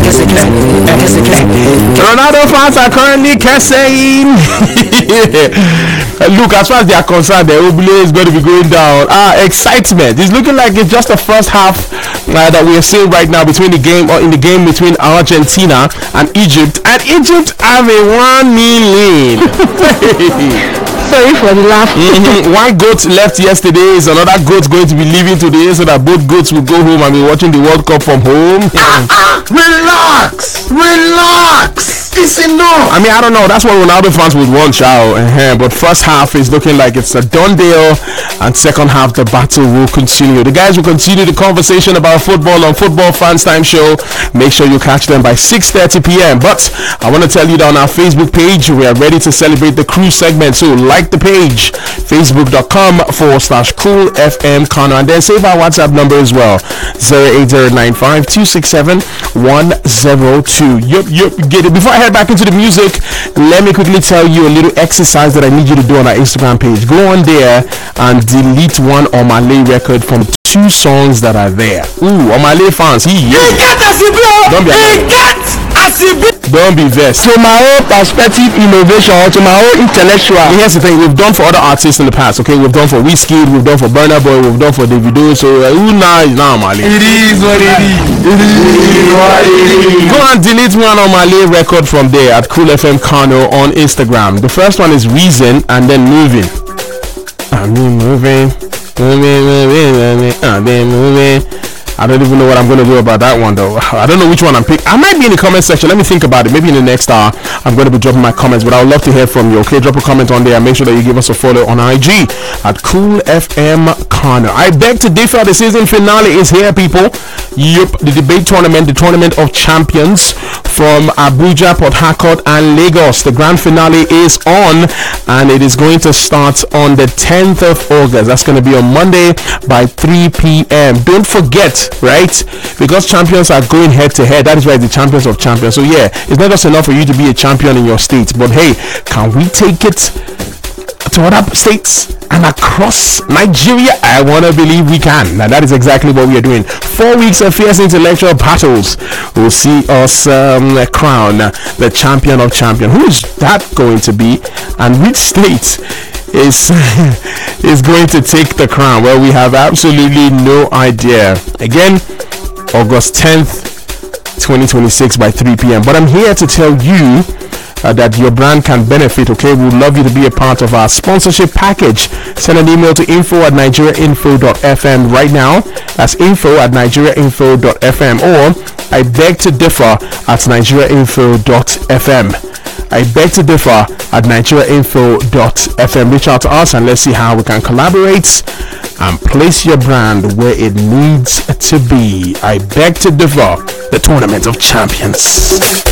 Ronaldo fans are currently cursing. Look, as far as they are concerned, the Obile is going to be going down. Excitement. It's looking like it's just the first half that we are seeing right now between the game or in the game between Argentina and Egypt. And Egypt have a 1-0 lead. Sorry for the laugh. One goat left yesterday, is another goat going to be leaving today, so that both goats will go home and be watching the World Cup from home. Relax. It's enough. I mean, I don't know. That's what Ronaldo fans would want, Chao. But first half is looking like it's a done deal, and second half the battle will continue. The guys will continue the conversation about football on Football Fans Time Show. Make sure you catch them by 6:30 p.m. But I want to tell you that on our Facebook page, we are ready to celebrate the cruise segment. So like the page, facebook.com/coolfm Kano, and then save our WhatsApp number as well, 08095267102. Yup, get it. Before I head back into the music, let me quickly tell you a little exercise that I need you to do on our Instagram page. Go on there and delete one Omale record from 2 songs that are there. Ooh, Omale fans, don't be vexed. To my own perspective, innovation, to my own intellectual. Here's the thing, we've done for other artists in the past, okay? We've done for Wizkid, we've done for Burna Boy, we've done for Davido, so who now is now Omale? It is what it is. Go and delete one Omale record from there at Cool FM Kano on Instagram. The first one is Reason and then Moving. I've been moving. I don't even know what I'm going to do about that one though. I don't know which one I'm picking. I might be in the comment section. Let me think about it. Maybe in the next hour I'm going to be dropping my comments, but I would love to hear from you. Okay, drop a comment on there and make sure that you give us a follow on IG at Cool FM Kano. I beg to differ. The season finale is here, people. Yup, the debate tournament, the tournament of champions from Abuja, Port Harcourt and Lagos. The grand finale is on and it is going to start on the 10th of August. That's going to be on Monday by 3 p.m. Don't forget, right, because champions are going head to head. That is why it's the champions of champions. So yeah, it's not just enough for you to be a champion in your state, but hey, can we take it to other states and across Nigeria? I want to believe we can. Now that is exactly what we are doing. 4 weeks of fierce intellectual battles will see us crown the champion of champion. Who is that going to be, and which state is going to take the crown? Well, we have absolutely no idea. Again, August 10th 2026 by 3 p.m. But I'm here to tell you that your brand can benefit. Okay, we would love you to be a part of our sponsorship package. Send an email to info@nigeriainfo.fm right now. That's info@nigeriainfo.fm, or I beg to differ at nigeriainfo.fm. I beg to differ at nigeriainfo.fm. Reach out to us and let's see how we can collaborate and place your brand where it needs to be. I beg to differ, the tournament of champions.